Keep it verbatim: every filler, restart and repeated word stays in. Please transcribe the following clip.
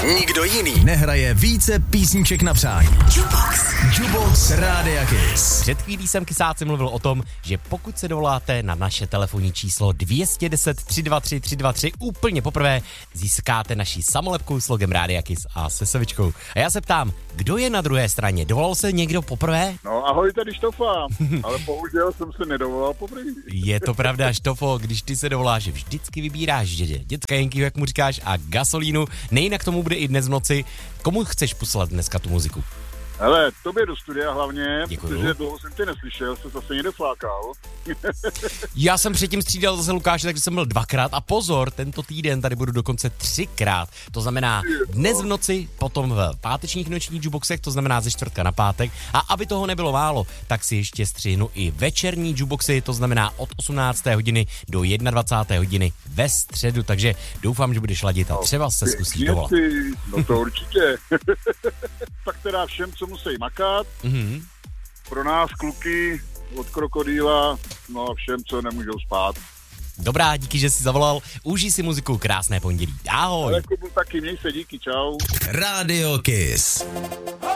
nikdo jiný nehraje více písniček na přání. Jukebox. Jukebox Rádia Kiss. Před chvílí jsem kysáci mluvil o tom, že pokud se dovoláte na naše telefonní číslo dvě jedna nula tři dva tři tři dva tři úplně poprvé, získáte naši samolepku s logem Rádia Kiss a se sevičkou. A já se ptám, kdo je na druhé straně? Dovolal se někdo poprvé? No ahoj, tady Štofa, ale bohužel jsem se nedovolal poprvé. Je to pravda, Štofo, když ty se dovoláš, vždycky vybíráš dědě, dětka Jenky, jak mu říkáš, a gasolínu. Nejinak tomu bude i dnes v noci. Komu chceš poslat dneska tu muziku? Hele, tobě do studia hlavně, Děkuju. protože dlouho jsem tě neslyšel, se zase někde flákal. Já jsem předtím střídal zase Lukáše, takže jsem byl dvakrát a pozor, tento týden tady budu dokonce třikrát. To znamená dnes v noci, potom v pátečních nočních jukeboxech, to znamená ze čtvrtka na pátek. A aby toho nebylo málo, tak si ještě střihnu i večerní jukeboxy, to znamená od osmnácté hodiny do dvacáté jedné hodiny ve středu, takže doufám, že budeš ladit a třeba se zkusíš dovolat. No to určitě. Tak teda všem, co musí makat, mm-hmm. pro nás kluky od Krokodýla, no a všem, co nemůžou spát. Dobrá, díky, že jsi zavolal. Užij si muziku, krásné pondělí. Ahoj. Ale Kubu, taky měj se, díky, čau. Rádio Kiss.